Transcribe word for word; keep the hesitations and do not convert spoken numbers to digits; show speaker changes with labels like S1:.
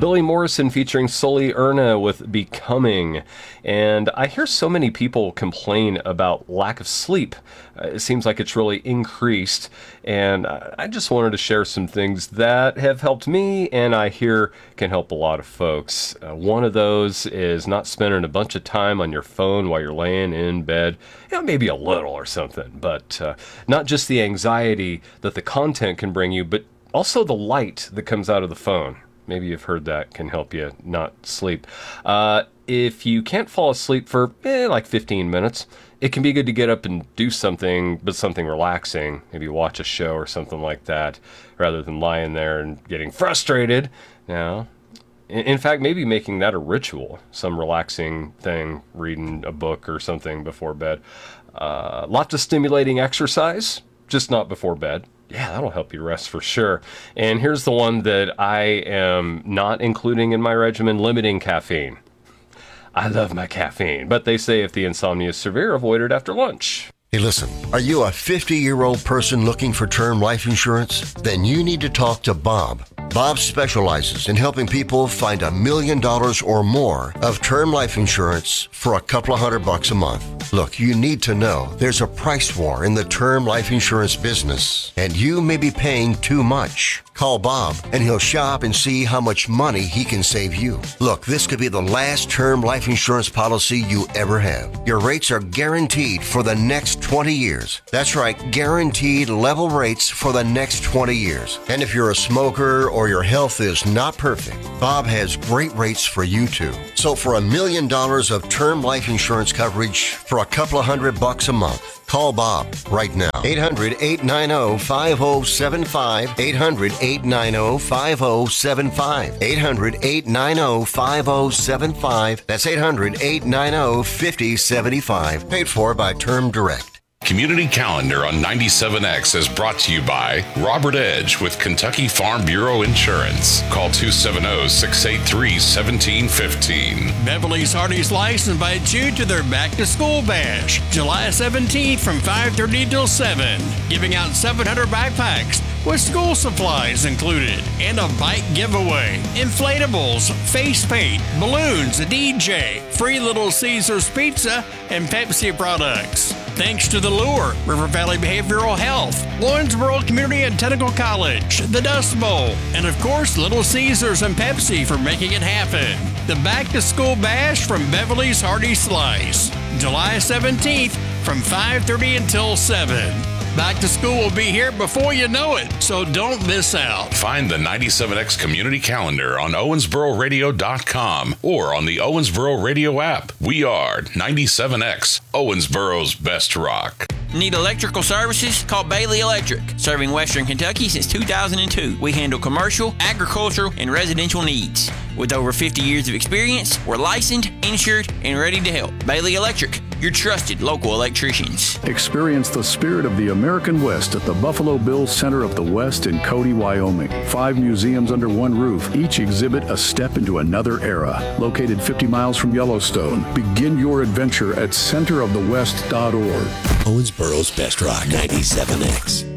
S1: Billy Morrison featuring Sully Erna with Becoming. And I hear so many people complain about lack of sleep. Uh, it seems like it's really increased. And I just wanted to share some things that have helped me and I hear can help a lot of folks. Uh, one of those is not spending a bunch of time on your phone while you're laying in bed. You know, maybe a little or something, but uh, not just the anxiety that the content can bring you, but also the light that comes out of the phone. Maybe you've heard that can help you not sleep. Uh, if you can't fall asleep for eh, like fifteen minutes, it can be good to get up and do something, but something relaxing. Maybe watch a show or something like that, rather than lying there and getting frustrated. Now, in, in fact, maybe making that a ritual, some relaxing thing, reading a book or something before bed. Uh, lots of stimulating exercise, just not before bed. Yeah, that'll help you rest for sure. And here's the one that I am not including in my regimen, limiting caffeine. I love my caffeine, but they say if the insomnia is severe, avoid it after lunch.
S2: Hey, listen, are you a fifty-year-old person looking for term life insurance? Then you need to talk to Bob. Bob specializes in helping people find a million dollars or more of term life insurance for a couple of hundred bucks a month. Look, you need to know there's a price war in the term life insurance business, and you may be paying too much. Call Bob, and he'll shop and see how much money he can save you. Look, this could be the last term life insurance policy you ever have. Your rates are guaranteed for the next twenty years. That's right, guaranteed level rates for the next twenty years. And if you're a smoker or your health is not perfect, Bob has great rates for you too. So for a million dollars of term life insurance coverage for a couple of hundred bucks a month, call Bob right now. eight hundred, eight nine zero, five zero seven five. eight hundred, eight nine zero, five zero seven five. eight hundred, eight nine zero, five zero seven five. That's eight hundred, eight nine zero, five zero seven five. Paid for by Term Direct.
S3: Community Calendar on ninety-seven X is brought to you by Robert Edge with Kentucky Farm Bureau Insurance. Call two seven zero, six eight three, one seven one five.
S4: Beverly's Hardy Slice invites you to their Back to School Bash, July seventeenth from five thirty till seven, giving out seven hundred backpacks with school supplies included and a bike giveaway, inflatables, face paint, balloons, a D J, free Little Caesars pizza, and Pepsi products. Thanks to The Lure, River Valley Behavioral Health, Lawrenceburg Community and Technical College, the Dust Bowl, and of course Little Caesars and Pepsi for making it happen. The Back to School Bash from Beverly's Hardy Slice, July seventeenth from five thirty until seven. Back to school will be here before you know it, so don't miss out.
S3: Find the ninety-seven X Community Calendar on Owensboro Radio dot com or on the Owensboro Radio app. We are ninety-seven X, Owensboro's best rock.
S5: Need electrical services? Call Bailey Electric. Serving Western Kentucky since two thousand two. We handle commercial, agricultural, and residential needs. With over fifty years of experience, we're licensed, insured, and ready to help. Bailey Electric, your trusted local electricians.
S6: Experience the spirit of the American West at the Buffalo Bills Center of the West in Cody, Wyoming. Five museums under one roof, each exhibit a step into another era. Located fifty miles from Yellowstone, begin your adventure at center of the west dot org.
S7: Owensboro's Best Rock, ninety-seven X.